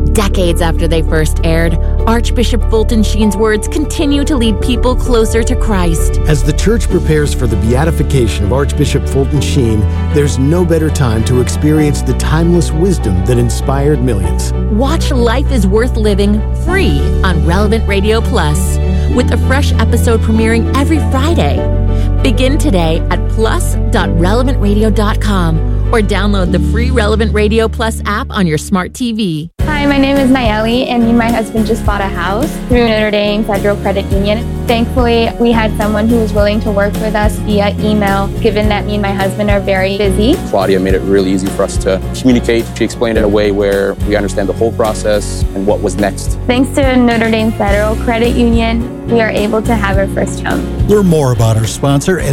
Decades after they first aired, Archbishop Fulton Sheen's words continue to lead people closer to Christ. As the church prepares for the beatification of Archbishop Fulton Sheen, there's no better time to experience the timeless wisdom that inspired millions. Watch Life is Worth Living free on Relevant Radio Plus, with a fresh episode premiering every Friday. Begin today at plus.relevantradio.com or download the free Relevant Radio Plus app on your smart TV. Hi, my name is Nayeli, and me and my husband just bought a house through Notre Dame Federal Credit Union. Thankfully, we had someone who was willing to work with us via email, given that me and my husband are very busy. Claudia made it really easy for us to communicate. She explained it in a way where we understand the whole process and what was next. Thanks to Notre Dame Federal Credit Union, we are able to have our first home. Learn more about our sponsor at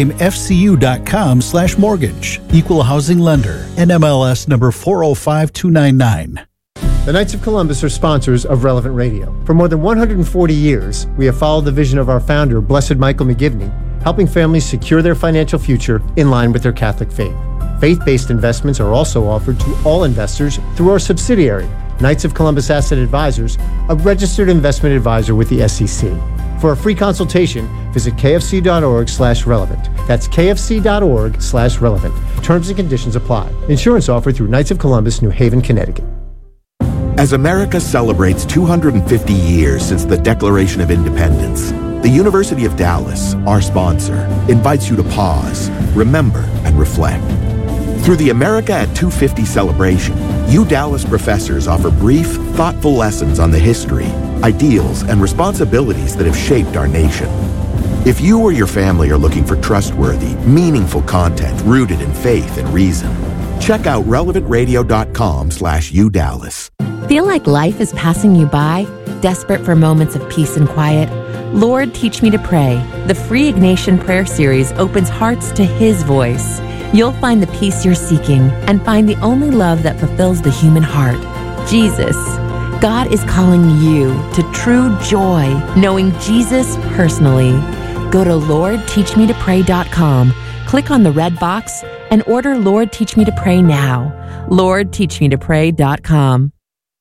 NotreDameFCU.com/mortgage. Equal housing lender. NMLS number 405299. The Knights of Columbus are sponsors of Relevant Radio. For more than 140 years, we have followed the vision of our founder, Blessed Michael McGivney, helping families secure their financial future in line with their Catholic faith. Faith-based investments are also offered to all investors through our subsidiary, Knights of Columbus Asset Advisors, a registered investment advisor with the SEC. For a free consultation, visit kfc.org/relevant. That's kfc.org/relevant. Terms and conditions apply. Insurance offered through Knights of Columbus, New Haven, Connecticut. As America celebrates 250 years since the Declaration of Independence, the University of Dallas, our sponsor, invites you to pause, remember, and reflect. Through the America at 250 celebration, Dallas professors offer brief, thoughtful lessons on the history, ideals, and responsibilities that have shaped our nation. If you or your family are looking for trustworthy, meaningful content rooted in faith and reason, check out relevantradio.com/UDallas. Feel like life is passing you by? Desperate for moments of peace and quiet? Lord, Teach Me to Pray. The free Ignatian prayer series opens hearts to His voice. You'll find the peace you're seeking and find the only love that fulfills the human heart, Jesus. God is calling you to true joy, knowing Jesus personally. Go to LordTeachMeToPray.com, click on the red box, and order Lord, Teach Me to Pray now. LordTeachMeToPray.com.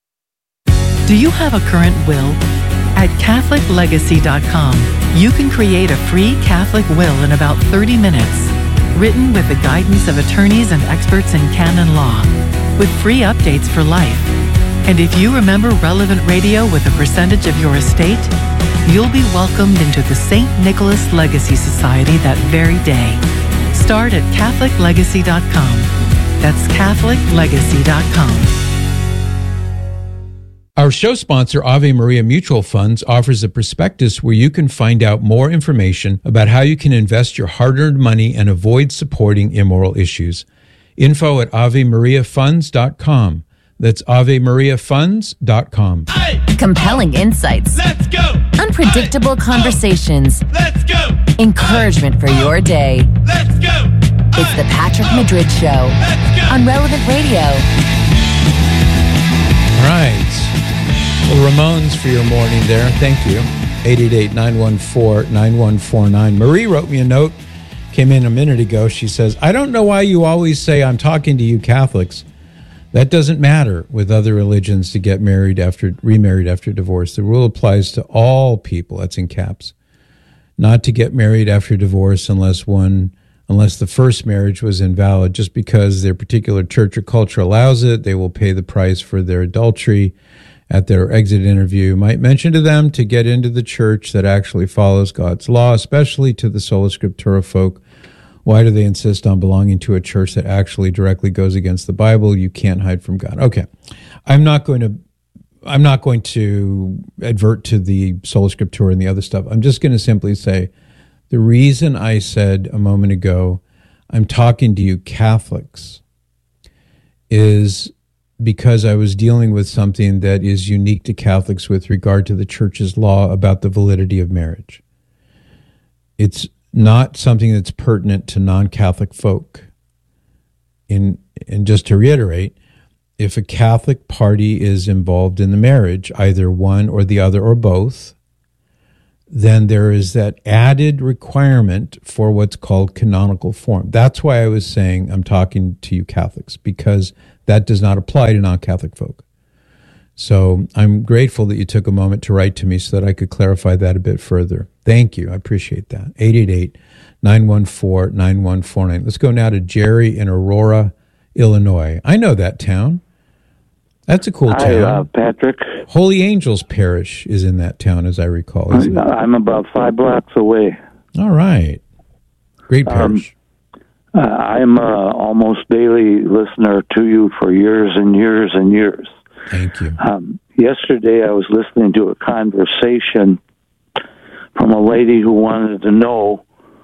Do you have a current will? At CatholicLegacy.com, you can create a free Catholic will in about 30 minutes, written with the guidance of attorneys and experts in canon law, with free updates for life. And if you remember Relevant Radio with a percentage of your estate, you'll be welcomed into the St. Nicholas Legacy Society that very day. Start at CatholicLegacy.com. That's CatholicLegacy.com. Our show sponsor, Ave Maria Mutual Funds, offers a prospectus where you can find out more information about how you can invest your hard-earned money and avoid supporting immoral issues. Info at AveMariaFunds.com. That's AveMariaFunds.com. Compelling insights. Let's go. Unpredictable conversations. Let's go. Encouragement for your day. Let's go. It's the Patrick Madrid Show on Relevant Radio. All right. Well, Ramones for your morning there. Thank you. 888-914-9149. Marie wrote me a note, came in a minute ago. She says, I don't know why you always say I'm talking to you Catholics. That doesn't matter with other religions to get remarried after divorce. The rule applies to all people, that's in caps, not to get married after divorce unless the first marriage was invalid. Just because their particular church or culture allows it, they will pay the price for their adultery. At their exit interview, might mention to them to get into the church that actually follows God's law, especially to the Sola Scriptura folk. Why do they insist on belonging to a church that actually directly goes against the Bible? You can't hide from God. Okay. I'm not going to advert to the Sola Scriptura and the other stuff. I'm just going to simply say the reason I said a moment ago, I'm talking to you Catholics, is because I was dealing with something that is unique to Catholics with regard to the Church's law about the validity of marriage. It's not something that's pertinent to non-Catholic folk. And just to reiterate, if a Catholic party is involved in the marriage, either one or the other or both, then there is that added requirement for what's called canonical form. That's why I was saying I'm talking to you Catholics, because that does not apply to non-Catholic folk. So I'm grateful that you took a moment to write to me so that I could clarify that a bit further. Thank you. I appreciate that. 888-914-9149. Let's go now to Jerry in Aurora, Illinois. I know that town. That's a cool town. Hi, Patrick. Holy Angels Parish is in that town, as I recall. Isn't it? I'm about 5 blocks away. All right. Great parish. I'm almost daily listener to you for years and years and years. Thank you. Yesterday, I was listening to a conversation from a lady who wanted to know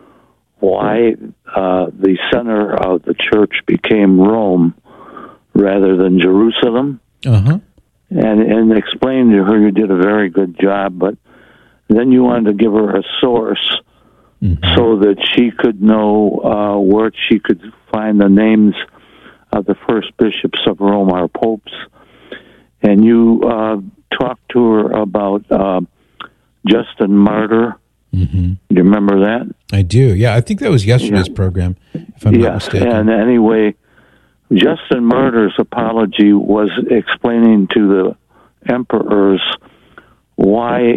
why the center of the church became Rome rather than Jerusalem. Uh-huh. And explained to her you did a very good job, but then you wanted to give her a source so that she could know where she could find the names of the first bishops of Rome, our popes. And you talked to her about Justin Martyr. Mm-hmm. Do you remember that? I do. Yeah, I think that was yesterday's program, if I'm not mistaken. And anyway, Justin Martyr's apology was explaining to the emperors why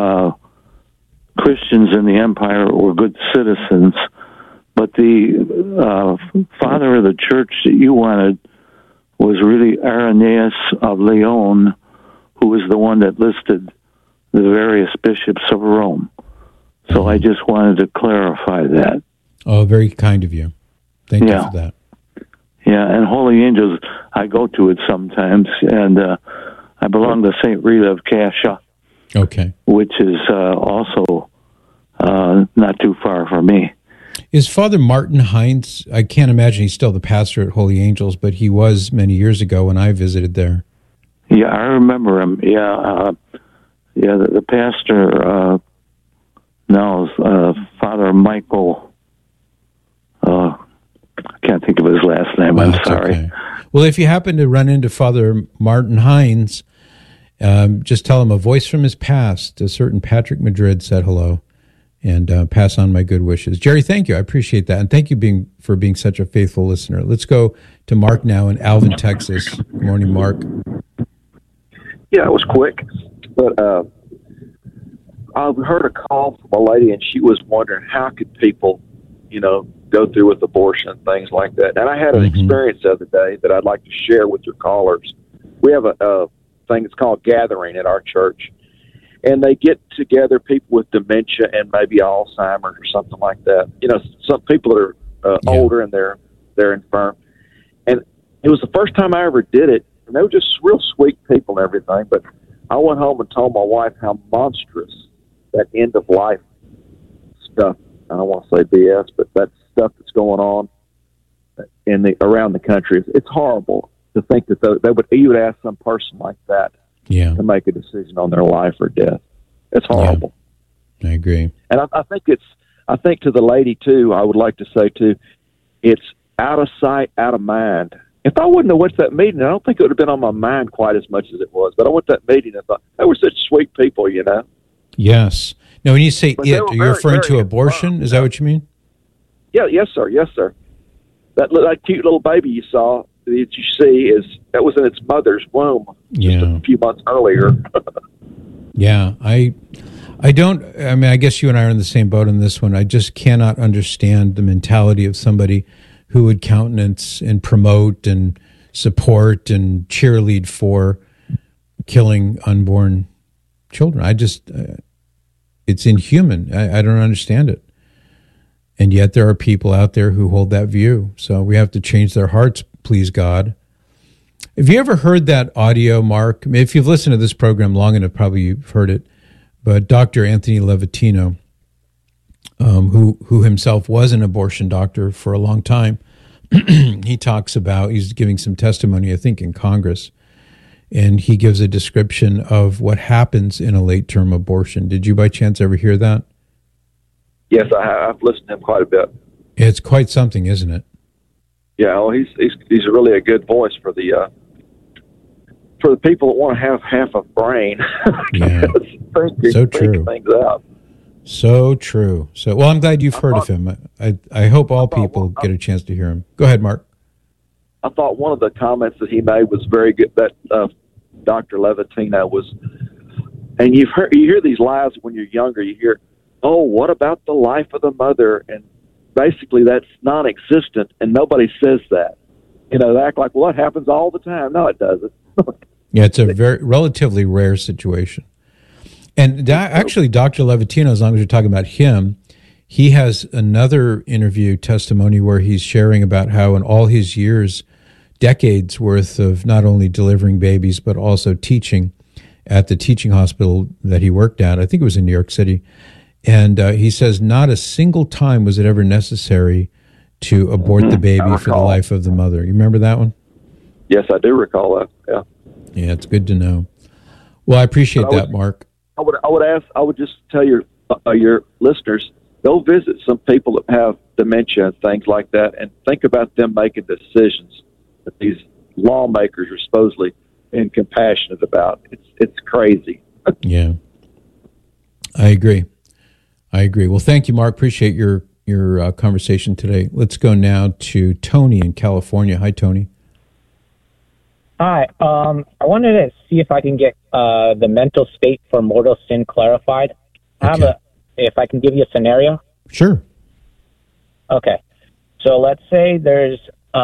Christians in the empire were good citizens, but the father of the church that you wanted was really Irenaeus of Lyon, who was the one that listed the various bishops of Rome. So I just wanted to clarify that. Oh, very kind of you. Thank you for that. Yeah, and Holy Angels, I go to it sometimes, and I belong to St. Rita of Cascia, which is also not too far from me. Is Father Martin Hines, I can't imagine he's still the pastor at Holy Angels, but he was many years ago when I visited there. Yeah, I remember him. Yeah, the pastor now is Father Michael. I can't think of his last name. I'm sorry. Okay. Well, if you happen to run into Father Martin Hines, just tell him a voice from his past, a certain Patrick Madrid said hello, and pass on my good wishes. Jerry, thank you. I appreciate that. And thank you for being such a faithful listener. Let's go to Mark now in Alvin, Texas. Good morning, Mark. Yeah, it was quick, but I heard a call from a lady, and she was wondering how could people, go through with abortion and things like that. And I had an experience the other day that I'd like to share with your callers. We have a thing that's called Gathering at our church, and they get together people with dementia and maybe Alzheimer's or something like that. Some people that are older and they're infirm. And it was the first time I ever did it, and they were just real sweet people and everything. But I went home and told my wife how monstrous that end of life stuff. I don't want to say BS, but that stuff that's going on around the country. It's horrible to think that you would ask some person like that to make a decision on their life or death. It's horrible. Yeah, I agree. And I think to the lady too, I would like to say too, it's out of sight, out of mind. If I wouldn't have went to that meeting, I don't think it would have been on my mind quite as much as it was. But I went to that meeting and thought, they were such sweet people, Yes. Now, when you say you're referring to abortion? Is that what you mean? Yeah. Yes, sir. Yes, sir. That cute little baby you saw, that you see, that was in its mother's womb just a few months earlier. Yeah. I guess you and I are in the same boat on this one. I just cannot understand the mentality of somebody who would countenance and promote and support and cheerlead for killing unborn children. It's inhuman. I don't understand it. And yet there are people out there who hold that view. So we have to change their hearts, please God. Have you ever heard that audio, Mark? I mean, if you've listened to this program long enough, probably you've heard it. But Dr. Anthony Levatino, who himself was an abortion doctor for a long time, he talks about, he's giving some testimony, I think, in Congress, and he gives a description of what happens in a late-term abortion. Did you by chance ever hear that? Yes, I've listened to him quite a bit. It's quite something, isn't it? Yeah, well, he's really a good voice for the people that want to have half a brain. Yeah, so true. Things out. So true. So, well, I'm glad you've heard of him. I hope all people get a chance to hear him. Go ahead, Mark. I thought one of the comments that he made was very good. That Dr. Levatino was, and you hear these lies when you're younger. You hear, oh, what about the life of the mother? And basically that's non-existent, and nobody says that. They act like, well, it happens all the time. No, it doesn't. Yeah, it's a very relatively rare situation. And actually, Dr. Levatino, as long as you're talking about him, he has another interview testimony where he's sharing about how in all his years, decades worth of not only delivering babies, but also teaching at the teaching hospital that he worked at, I think it was in New York City. And he says not a single time was it ever necessary to abort the baby for the life of the mother. You remember that one? Yes, I do recall that. Yeah. Yeah, it's good to know. Well, I appreciate that, Mark. I would just tell your listeners, go visit some people that have dementia and things like that, and think about them making decisions that these lawmakers are supposedly being compassionate about. It's crazy. Yeah, I agree. Well, thank you, Mark. Appreciate your conversation today. Let's go now to Tony in California. Hi, Tony. Hi. I wanted to see if I can get the mental state for mortal sin clarified. If I can give you a scenario. Sure. Okay. So let's say there's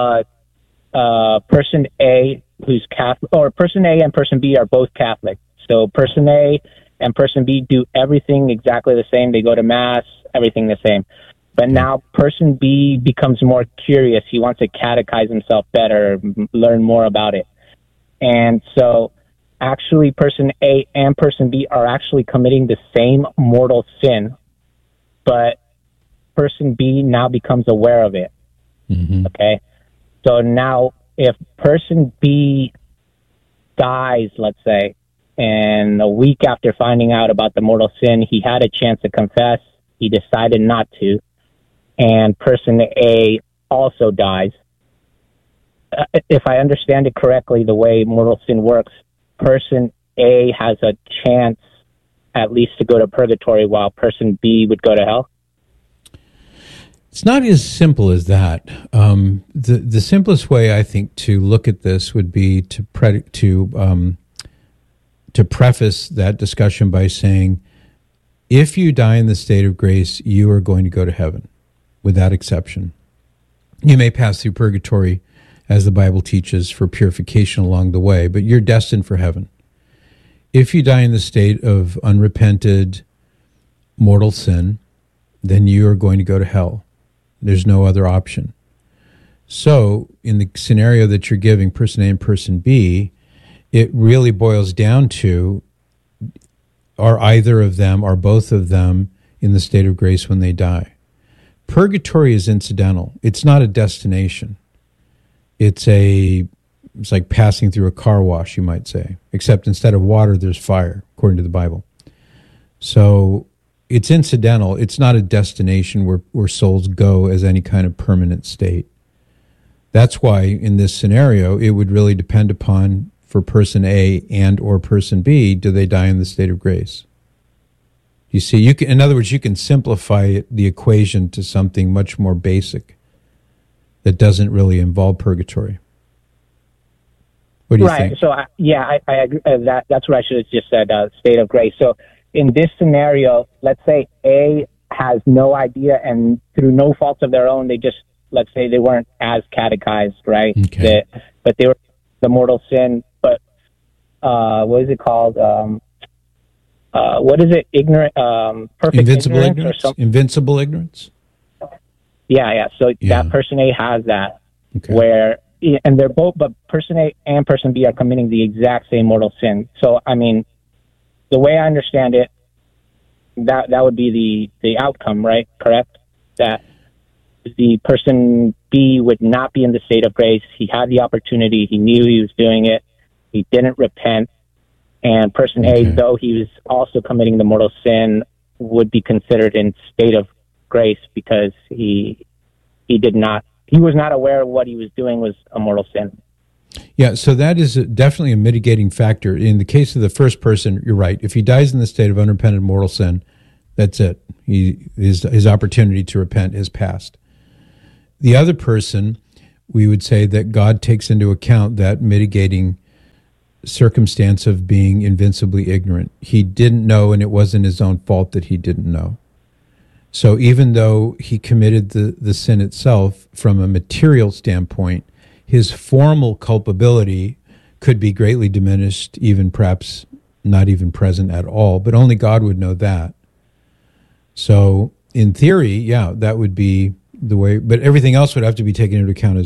person A who's Catholic, or person A and person B are both Catholic. So person A and person B do everything exactly the same. They go to Mass, everything the same. But now person B becomes more curious. He wants to catechize himself better, learn more about it. And so actually person A and person B are actually committing the same mortal sin, but person B now becomes aware of it. Mm-hmm. Okay? So now if person B dies, let's say, and a week after finding out about the mortal sin, he had a chance to confess, he decided not to, and person A also dies. If I understand it correctly, the way mortal sin works, person A has a chance at least to go to purgatory while person B would go to hell? It's not as simple as that. The simplest way, I think, to look at this would be to preface that discussion by saying, if you die in the state of grace, you are going to go to heaven, without exception. You may pass through purgatory, as the Bible teaches, for purification along the way, but you're destined for heaven. If you die in the state of unrepented mortal sin, then you are going to go to hell. There's no other option. So, in the scenario that you're giving, person A and person B, it really boils down to, are either of them, are both of them in the state of grace when they die? Purgatory is incidental. It's not a destination. It's like passing through a car wash, you might say, except instead of water, there's fire, according to the Bible. So it's incidental. It's not a destination where souls go as any kind of permanent state. That's why in this scenario, it would really depend upon, for person A and or person B, do they die in the state of grace? You see, in other words, you can simplify the equation to something much more basic that doesn't really involve purgatory. What do you think? So, I agree. That's what I should have just said, state of grace. So in this scenario, let's say A has no idea, and through no faults of their own, let's say they weren't as catechized, right? Okay. But they were the mortal sin, but what is it called? What is it? Perfect invincible ignorance? Invincible ignorance? Yeah. So that person A has that, and they're both, but person A and person B are committing the exact same mortal sin. So, I mean, the way I understand it, that would be the outcome, right? Correct? That the person B would not be in the state of grace. He had the opportunity. He knew he was doing it. He didn't repent. And person A, though he was also committing the mortal sin, would be considered in state of grace because he was not aware of what he was doing was a mortal sin. Yeah, so that is definitely a mitigating factor. In the case of the first person, you're right. If he dies in the state of unrepented mortal sin, that's it. His opportunity to repent is past. The other person, we would say that God takes into account that mitigating circumstance of being invincibly ignorant. He didn't know, and it wasn't his own fault that he didn't know. So even though he committed the sin itself from a material standpoint, his formal culpability could be greatly diminished, even perhaps not even present at all, but only God would know that. So in theory, yeah, that would be the way, but everything else would have to be taken into account as